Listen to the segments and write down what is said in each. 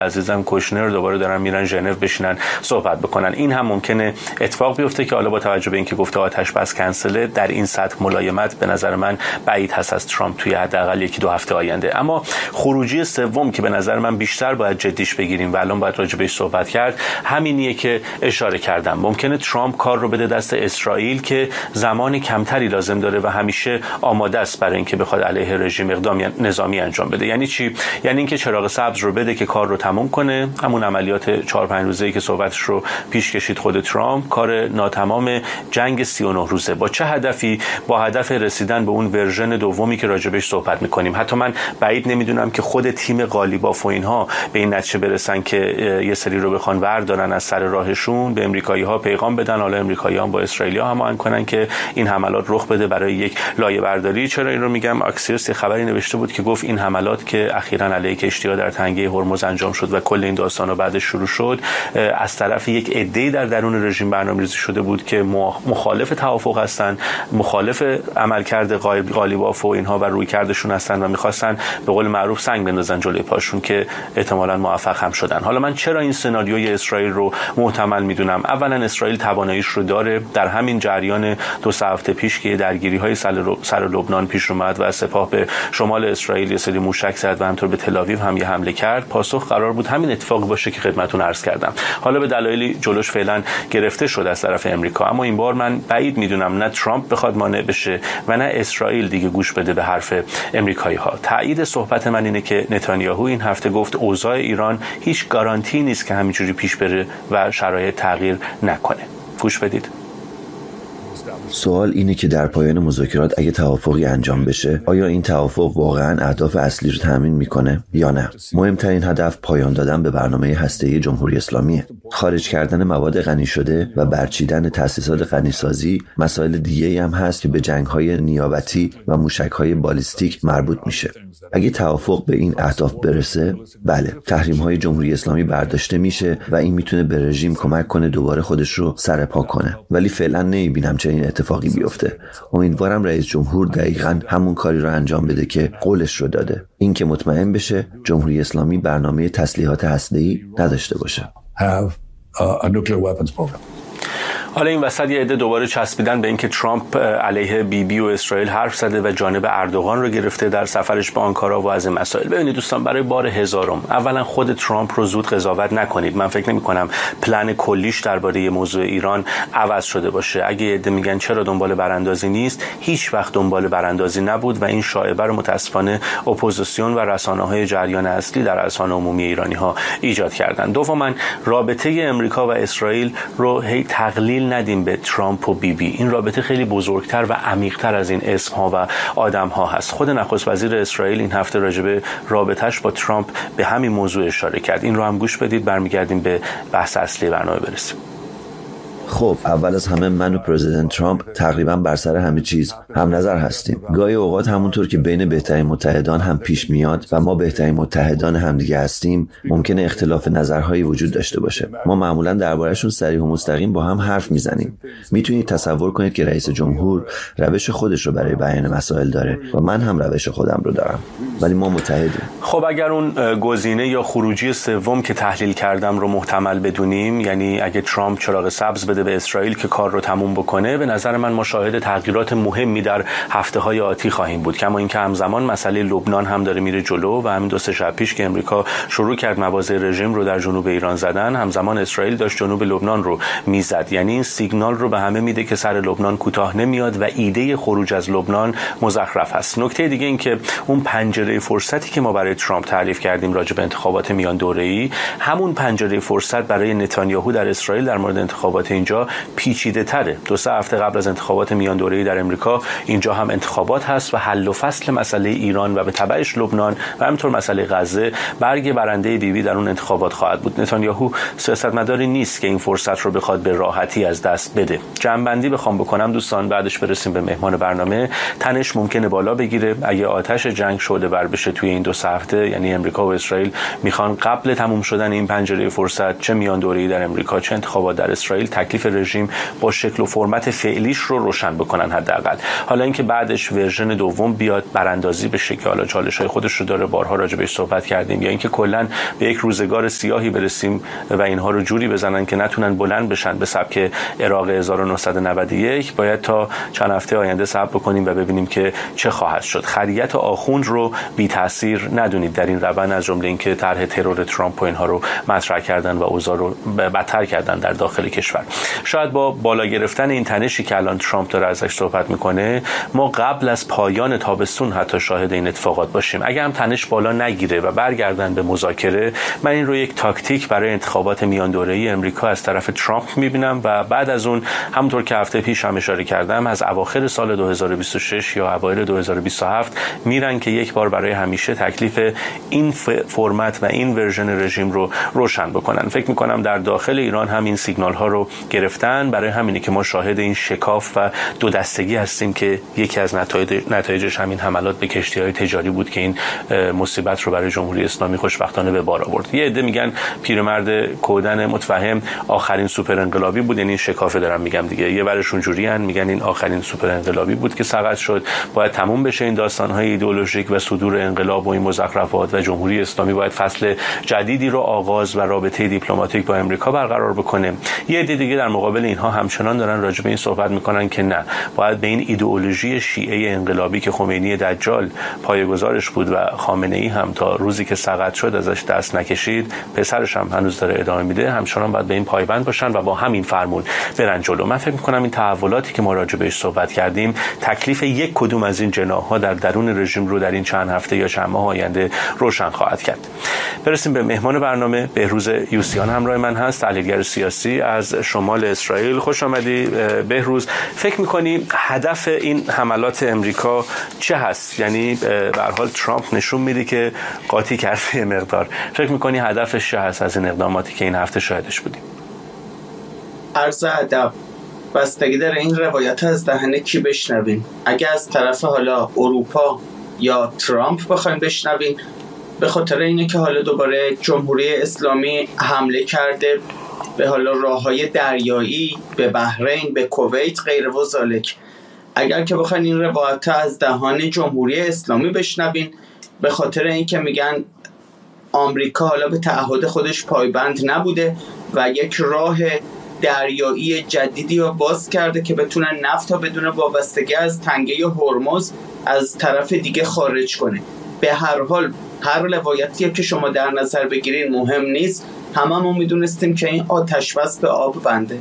عزیزم کوشنر دوباره دارن میرن ژنو بشینن صحبت بکنن. این هم ممکنه اتفاق بیفته که حالا با توجه به اینکه گفته آتش بس کنسله، در این سطح ملایمت به نظر من بعید هست از ترامپ توی حداقل 1-2 هفته آینده. اما خروجی سوم که به نظر من بیشتر باید جدیش بگیریم و الان باید راجع بهش صحبت کرد، همینیه که اشاره کردم. ممکنه ترامپ کار رو بده دست اسرائیل که زمان کمتری لازم داره و همیشه آماده است برای اینکه بخواد علیه رژیم اقدام نظامی انجام بده. یعنی چی؟ یعنی اینکه چراغ سبز رو بده که کار رو تموم کنه. همون عملیات 4-5 روزه‌ای که صحبتش رو پیش کشید خود ترامپ، کار ناتمام جنگ 39 روزه. با چه هدفی؟ با هدف رسیدن به اون ورژن دومی که راجبش صحبت می‌کنیم. حتی من بعید نمیدونم که خود تیم قالیباف و اینها به این نتیجه برسن که یه سری رو بخوان وردارن از سر راهشون، به امریکایی‌ها پیغام بدن، حالا امریکایی‌ها با اسرائیلی‌ها هماهنگ کنن که این حملات رخ بده برای یک لایه‌برداری. چرا این رو میگم؟ اکسیوس یه خبری نوشته بود که گفت این حملات که اخیراً علیه کشتی‌ها در تنگه هرمز انجام شد و کل این داستانا بعدش شروع شد، از طرف یک عده‌ای در درون رژیم برنامه‌ریزی شده بود که مخالف توافق هستن، مخالف عملکرد قالیباف و اینها و رویکردشون هستن و می‌خواستن به قول معروف سنگ بندازن جلوی پاشون که احتمالاً موفق هم شدن. حالا من چرا این سناریوی اسرائیل رو محتمل میدونم؟ اولا اسرائیل تواناییش رو داره. در همین جریان 2 هفته پیش که درگیری‌های سر لبنان پیش اومد و سپاه به شمال اسرائیل یه سری موشک زد و همینطور به تل‌آویو هم یه حمله کرد، پاسخ قرار بود همین اتفاق باشه که خدمتتون عرض کردم. حالا به دلایلی جلوش فعلا گرفته شده از طرف امریکا، اما این بار من بعید میدونم نه ترامپ بخواد مانع بشه و نه اسرائیل دیگه گوش بده به حرف امریکایی‌ها. تایید صحبت من اینه که نتانیاهو این هفته گفت اوضاع ایران هیچ گارانتی نیست که همینجوری پیش بره و شرایط تغییر نکنه. گوش بدید. سوال اینه که در پایان مذاکرات اگه توافقی انجام بشه، آیا این توافق واقعاً اهداف اصلی رو تامین میکنه یا نه؟ مهمترین هدف پایان دادن به برنامه هسته‌ای جمهوری اسلامیه. خارج کردن مواد غنی شده و برچیدن تأسیسات غنیسازی مسائل دیگه‌ای هم هست که به جنگ‌های نیابتی و موشک‌های بالیستیک مربوط میشه. اگه توافق به این اهداف برسه، بله، تحریم‌های جمهوری اسلامی برداشته میشه و این میتونه به رژیم کمک کنه دوباره خودش رو سرپا کنه. ولی فعلا نمیبینم چنین اتفاقی بیفته. امیدوارم رئیس جمهور دقیقاً همون کاری رو انجام بده که قولش رو داده. این که مطمئن بشه جمهوری اسلامی برنامه تسلیحات هسته‌ای نداشته باشه. حالا این وسط یه عده دوباره چسبیدن به اینکه ترامپ علیه بیبی و اسرائیل حرف زده و جانب اردوغان رو گرفته در سفرش به آنکارا و از این مسائل. ببینید دوستان، برای بار هزارم اولا خود ترامپ رو زود قضاوت نکنید. من فکر نمی‌کنم پلن کلیش درباره موضوع ایران عوض شده باشه. اگه یه عده میگن چرا دنبال براندازی نیست، هیچ وقت دنبال براندازی نبود و این شایعه رو متاسفانه اپوزیسیون و رسانه‌های جریان اصلی در رسانه عمومی ایرانی‌ها ایجاد کردن. دوما رابطه امریکا و اسرائیل رو هی تقلیل ندیم به ترامپ و بیبی. این رابطه خیلی بزرگتر و عمیق‌تر از این اسم‌ها و آدم‌ها هست. خود نخست وزیر اسرائیل این هفته راجع به رابطه‌اش با ترامپ به همین موضوع اشاره کرد. این رو هم گوش بدید، برمیگردیم به بحث اصلی برنامه برسیم. خب اول از همه من و پرزیدنت ترامپ تقریبا بر سر همه چیز هم نظر هستیم. گاهی اوقات همونطور که بین بهترین متحدان هم پیش میاد و ما بهترین متحدان همدیگه هستیم، ممکنه اختلاف نظرهایی وجود داشته باشه. ما معمولا درباره‌شون صریح و مستقیم با هم حرف میزنیم. میتونید تصور کنید که رئیس جمهور روش خودش رو برای بیان مسائل داره و من هم روش خودم رو دارم، ولی ما متحدیم. خب اگر اون گزینه یا خروجی سوم که تحلیل کردم رو محتمل بدونیم، یعنی اگه ترامپ چراغ سبز بده به اسرائیل که کار رو تموم بکنه، به نظر من ما شاهد تغییرات مهمی در هفته‌های آتی خواهیم بود. کما اینکه همزمان مسئله لبنان هم داره میره جلو و همین 2-3 شب پیش که امریکا شروع کرد مواضع رژیم رو در جنوب ایران زدن، همزمان اسرائیل داشت جنوب لبنان رو میزد. یعنی این سیگنال رو به همه میده که سر لبنان کوتاه نمیاد و ایده خروج از لبنان مزخرف است. نکته دیگه این که اون پنجره فرصتی که ما برای ترامپ تعریف کردیم راجع به انتخابات میان دوره‌ای، همون پنجره فرصت برای نتانیاهو در اسرائیل در مورد انتخابات اینجا پیچیده تره. 2-3 هفته قبل از انتخابات میان دوره‌ای در امریکا اینجا هم انتخابات هست و حل و فصل مسئله ایران و به تبعش لبنان و همینطور مسئله غزه برگ برنده بیبی در اون انتخابات خواهد بود. نتانیاهو سیاستمداری نیست که این فرصت رو بخواد به راحتی از دست بده. جمع‌بندی بخوام بکنم دوستان، بعدش برسیم به مهمان برنامه، تنش ممکنه بالا بگیره اگه آتش جنگ شعله ور بشه توی این 2 هفته. یعنی امریکا و اسرائیل میخوان قبل تموم شدن این پنجره فرصت، چه میان دوره‌ای در امریکا چه انتخابات در اسرائیل، تک تکلیف رژیم با شکل و فرمت فعلیش رو روشن بکنن حداقل. حالا اینکه بعدش ورژن دوم بیاد براندازی بشه که حالا چالش‌های خودش رو داره، بارها راجع بهش صحبت کردیم، یا اینکه کلاً به یک روزگار سیاهی برسیم و اینها رو جوری بزنن که نتونن بلند بشن به سبک عراق 1991، باید تا چند هفته آینده صبر بکنیم و ببینیم که چه خواهد شد. خریت آخوند رو بی تاثیر ندونید در این روند، از جمله اینکه طرح ترور ترامپ و اینها رو مطرح کردن و اوضاع رو بدتر کردن در داخل کشور. شاید با بالا گرفتن این تنشی که الان ترامپ داره ازش صحبت میکنه، ما قبل از پایان تابستون حتی شاهد این اتفاقات باشیم. اگه هم تنش بالا نگیره و برگردن به مذاکره، من این رو یک تاکتیک برای انتخابات میان دوره‌ای امریکا از طرف ترامپ میبینم و بعد از اون همونطور که هفته پیش هم اشاره کردم، از اواخر سال 2026 یا اوایل 2027 میرن که یک بار برای همیشه تکلیف این فرمت و این ورژن رژیم رو روشن بکنن. فکر میکنم در داخل ایران هم این سیگنال ها رو گرفتن، برای همینه که ما شاهد این شکاف و دو دستگی هستیم که یکی از نتایجش همین حملات به کشتی‌های تجاری بود که این مصیبت رو برای جمهوری اسلامی خوشبختانه به بار آورد. یه عده میگن پیرمرد کودن متفهم آخرین سوپر انقلابی بود، یعنی شکافه دارم میگم دیگه، یه برشون جوریان میگن این آخرین سوپر انقلابی بود که سقط شد، باید تموم بشه این داستان‌های ایدئولوژیک و صدور انقلاب و این مزخرفات و جمهوری اسلامی باید فصل جدیدی رو آغاز و رابطه دیپلماتیک با امریکا برقرار بکنه. یه عده دیگه در مقابل اینها همچنان دارن راجع به این صحبت میکنن که نه، باید به این ایدئولوژی شیعه انقلابی که خمینی دجال پایه‌گذارش بود و خامنه‌ای هم تا روزی که سقط شد ازش دست نکشید، پسرش هم هنوز داره ادامه میده، همچنان باید به این پایبند باشن و با همین فرمون برن جلو. من فکر میکنم این تحولاتی که ما راجع بهش صحبت کردیم، تکلیف یک کدوم از این جناح‌ها در درون رژیم رو در این چند هفته یا چند ماه آینده روشن خواهد کرد. برسیم به مهمان برنامه. بهروز یوسیان همراه من هست، تحلیلگر سیاسی از شمال اسرائیل. خوش آمدی بهروز. فکر می‌کنی هدف این حملات امریکا چه هست؟ یعنی به هر حال ترامپ نشون میده که قاطی کرده یه مقدار. فکر می‌کنی هدفش چه هست از این اقداماتی که این هفته شاهدش بودیم؟ عرض ادب، بستگی داره این روایت از دهن کی بشنویم. اگه از طرف حالا اروپا یا ترامپ بخوایم بشنویم، به خاطر اینه که حالا دوباره جمهوری اسلامی حمله کرده به حالا راههای دریایی، به بحرین، به کویت، غیر و ذالک. اگر که بخواین این روایت از دهان جمهوری اسلامی بشنوین، به خاطر اینکه میگن آمریکا حالا به تعهد خودش پایبند نبوده و یک راه دریایی جدیدی رو باز کرده که بتونن نفت ها بدون وابستگی از تنگه هرمز از طرف دیگه خارج کنه. به هر حال هر روایتی که شما در نظر بگیرین مهم نیست، هممون میدونستیم که این آتش بس به آب بنده.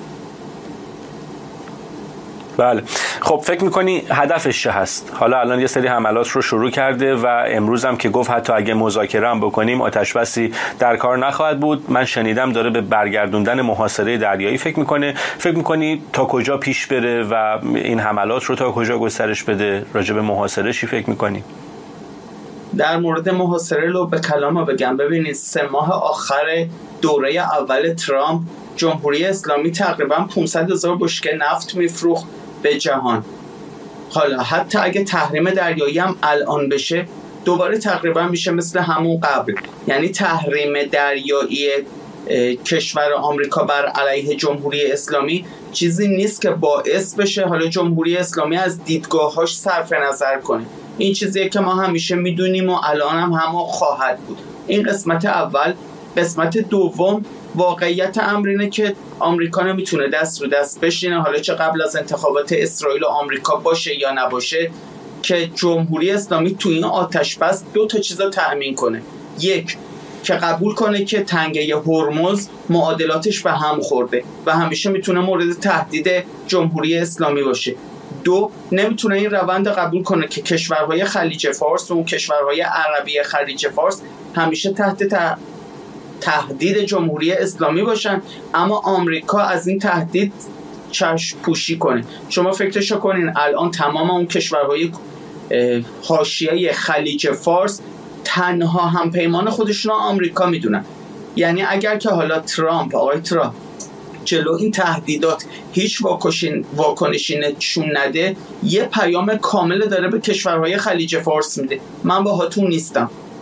بله. خب فکر میکنی هدفش چه هست؟ حالا الان یه سری حملات رو شروع کرده و امروز هم که گفت حتی اگه مذاکره هم بکنیم آتش بسی در کار نخواهد بود. من شنیدم داره به برگردوندن محاصره دریایی فکر میکنه. فکر میکنی تا کجا پیش بره و این حملات رو تا کجا گسترش بده؟ راجع به محاصره چی فکر میکنی؟ در مورد محاصره رو به کلام بگم، ببینید 3 ماه آخر دوره اول ترامپ جمهوری اسلامی تقریبا 500,000 بشکه نفت میفروخت به جهان. حالا حتی اگه تحریم دریایی هم الان بشه، دوباره تقریبا میشه مثل همون قبل. یعنی تحریم دریایی کشور آمریکا بر علیه جمهوری اسلامی چیزی نیست که باعث بشه حالا جمهوری اسلامی از دیدگاهاش صرف نظر کنه. این چیزیه که ما همیشه میدونیم و الان هم همون خواهد بود. این قسمت اول. قسمت دوم، واقعیت امر اینه که آمریکا نمیتونه دست رو دست بشینه، حالا چه قبل از انتخابات اسرائیل و آمریکا باشه یا نباشه، که جمهوری اسلامی تو این آتش بس 2 تا چیزا تأمین کنه. یک، که قبول کنه که تنگه هرمز معادلاتش به هم خورده و همیشه میتونه مورد تهدید جمهوری اسلامی باشه. 2، نمیتونه این روند قبول کنه که کشورهای خلیج فارس و اون کشورهای عربی خلیج فارس همیشه تحت تهدید جمهوری اسلامی باشن، اما آمریکا از این تهدید چشم پوشی کنه. شما فکرشو کنین الان تمام اون کشورهای حاشیه خلیج فارس تنها همپیمان خودشون آمریکا میدونن. یعنی اگر که حالا آقای ترامپ جلو این تهدیدات هیچ واکنشی نشون نده، یه پیام کامل داره به کشورهای خلیج فارس میده: من باهاتون نیستم.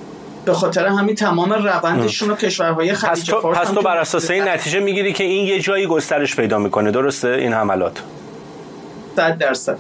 به خاطر همین تمام روندشون رو کشورهای خلیج فارس پس تو بر اساس این نتیجه میگیری که این یه جایی گسترش پیدا میکنه، درسته این حملات؟ 100%.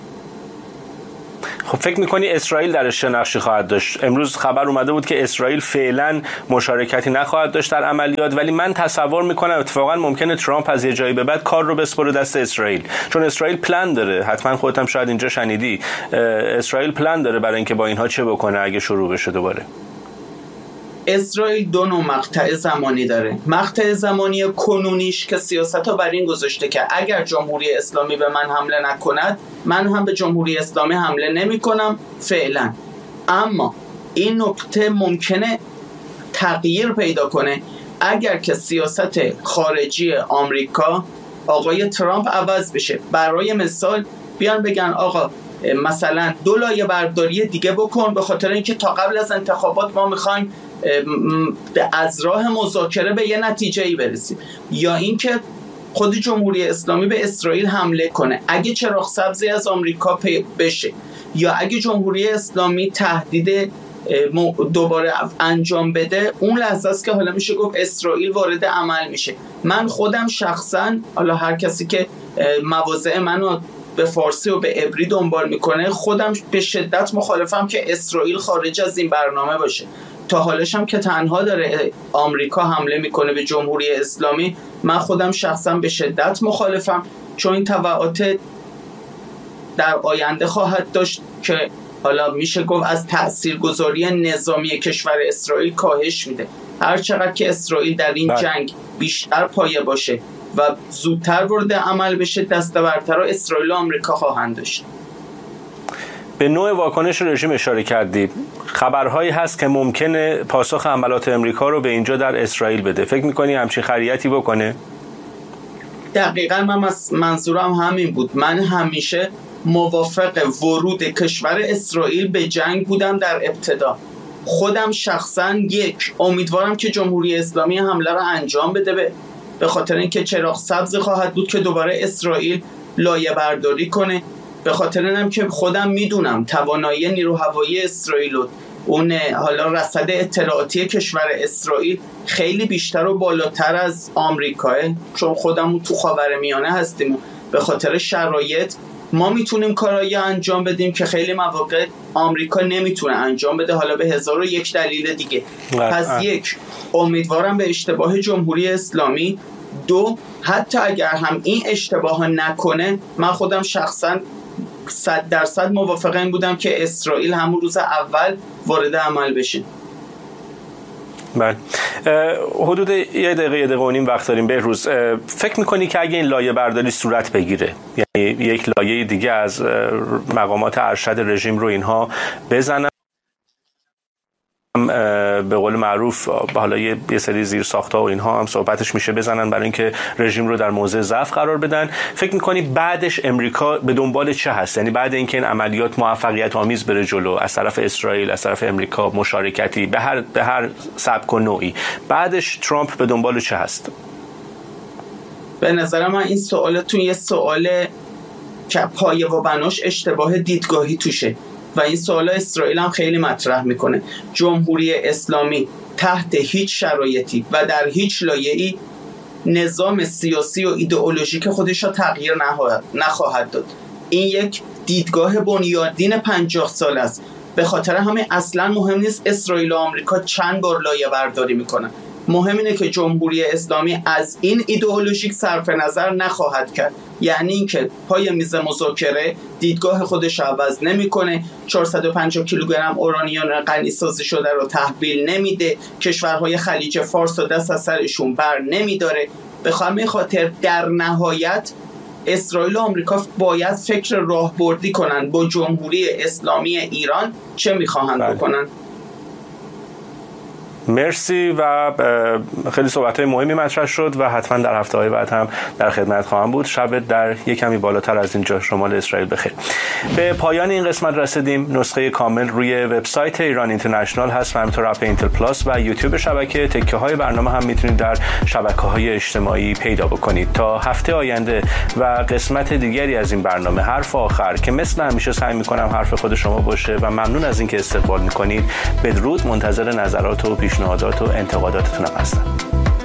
خب فکر میکنی اسرائیل درش چه نقشی خواهد داشت؟ امروز خبر اومده بود که اسرائیل فعلا مشارکتی نخواهد داشت در عملیات، ولی من تصور میکنم اتفاقا ممکنه ترامپ از یه جایی به بعد کار رو بسپره دست اسرائیل، چون اسرائیل پلن داره، حتما خودت هم شاید اینجا شنیدی، اسرائیل پلن داره برای اینکه با اینها چه بکنه اگه شروع بشه دوباره. اسرائیل 2 نوع مقطع زمانی داره. مقطع زمانی کنونیش که سیاستو بر این گذاشته که اگر جمهوری اسلامی به من حمله نکند، من هم به جمهوری اسلامی حمله نمی کنم فعلا. اما این نکته ممکنه تغییر پیدا کنه اگر که سیاست خارجی آمریکا آقای ترامپ عوض بشه. برای مثال بیان بگن آقا مثلا 2 لایه برداری دیگه بکن به خاطر اینکه تا قبل از انتخابات ما میخوایم از راه مذاکره به یه نتیجه‌ای برسیم، یا اینکه خود جمهوری اسلامی به اسرائیل حمله کنه اگه چراغ سبزی از آمریکا بشه، یا اگه جمهوری اسلامی تهدید دوباره انجام بده، اون لحظه است که حالا میشه گفت اسرائیل وارد عمل میشه. من خودم شخصا، حالا هر کسی که مواضع منو به فارسی و به عبری دنبال میکنه، خودم به شدت مخالفم که اسرائیل خارج از این برنامه باشه. تا حالش هم که تنها داره آمریکا حمله میکنه به جمهوری اسلامی، من خودم شخصا به شدت مخالفم، چون این تبعات در آینده خواهد داشت که حالا میشه گفت از تاثیرگذاری نظامی کشور اسرائیل کاهش میده. هر چقدر که اسرائیل در این جنگ بیشتر پایه باشه و زودتر وارد عمل بشه، دست برتر اسرائیل و آمریکا خواهند داشت. به نوع واکنش رژیم اشاره کردید. خبرهایی هست که ممکنه پاسخ حملات امریکا رو به اینجا در اسرائیل بده. فکر می‌کنی همچین خریتی بکنه؟ دقیقاً من منظورم همین بود. من همیشه موافق ورود کشور اسرائیل به جنگ بودم در ابتدا. خودم شخصاً امیدوارم که جمهوری اسلامی حمله رو انجام بده، به خاطر اینکه چراغ سبز خواهد بود که دوباره اسرائیل لایه برداری کنه. به خاطر اینم که خودم میدونم توانایی نیرو هوایی اسرائیل و اون حالا رصد اطلاعاتی کشور اسرائیل خیلی بیشتر و بالاتر از آمریکاه، چون خودمون تو خاورمیانه هستیم. به خاطر شرایط ما میتونیم کارایی انجام بدیم که خیلی مواقع آمریکا نمیتونه انجام بده، حالا به 1001 دلیل دیگه. پس امیدوارم به اشتباه جمهوری اسلامی. 2 حتی اگر هم این اشتباه نکنه، من خودم شخصا 100% موافق این بودم که اسرائیل همون روز اول وارد عمل بشه. بله، حدود 1 دقیقه و نیم وقت داریم. بهروز، فکر میکنی که اگه این لایه برداری صورت بگیره، یعنی یک لایه دیگه از مقامات ارشد رژیم رو اینها بزنن، به قول معروف حالا یه سری زیر ساخت‌ها و اینها هم صحبتش میشه، بزنن برای اینکه رژیم رو در موضع ضعف قرار بدن، فکر می‌کنی بعدش امریکا به دنبال چه هست؟ یعنی بعد اینکه این عملیات موفقیت آمیز بره جلو از طرف اسرائیل، از طرف امریکا، مشارکتی به هر سبک و نوعی، بعدش ترامپ به دنبال چه هست؟ به نظر من این سوالتون یه سوال که پایه و بناش اشتباه دیدگاهی توشه و این سوالا اسرائیل هم خیلی مطرح میکنه. جمهوری اسلامی تحت هیچ شرایطی و در هیچ لایه‌ای نظام سیاسی و ایدئولوژیک خودش را تغییر نخواهد داد. این یک دیدگاه بنیادین 50 سال است. به خاطر همین اصلا مهم نیست اسرائیل و آمریکا چند بار لایه برداری میکنن. مهم اینه که جمهوری اسلامی از این ایدئولوژیک صرف نظر نخواهد کرد. یعنی اینکه پای میز مذاکره دیدگاه خودش عوض نمیکنه، 450 کیلوگرم اورانیوم غنی‌سازی شده رو تحویل نمیده، کشورهای خلیج فارس و دست از سرشون بر نمیداره. به همین خاطر در نهایت اسرائیل و آمریکا باید فکر راهبردی کنن با جمهوری اسلامی ایران چه میخواهند بکنن. مرسی و خیلی صحبت‌های مهمی مطرح شد و حتما در هفته‌های بعد هم در خدمت خواهم بود. شب در یک کمی بالاتر از اینجا شمال اسرائیل بخیر. به پایان این قسمت رسیدیم. نسخه کامل روی وبسایت ایران اینترنشنال هست و همینطور اپ اینتل پلاس و یوتیوب شبکه. تکه‌های برنامه هم میتونید در شبکه‌های اجتماعی پیدا بکنید. تا هفته آینده و قسمت دیگری از این برنامه حرف آخر که مثل همیشه سعی می‌کنم حرف خود شما باشه و ممنون از اینکه استقبال می‌کنید. بدرود. منتظر نظرات و پیشنهادات و انتقاداتتون هستم.